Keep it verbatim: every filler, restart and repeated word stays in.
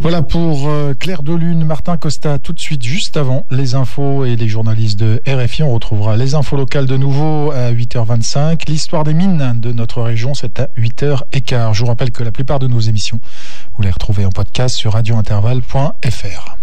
Voilà pour euh, Clair de Lune, Martin Costa, tout de suite, juste avant les infos et les journalistes de R F I. On retrouvera les infos locales de nouveau à huit heures vingt-cinq. L'histoire des mines de notre région, c'est à huit heures quinze. Je vous rappelle que la plupart de nos émissions, vous les retrouvez en podcast sur radio intervalle point f r.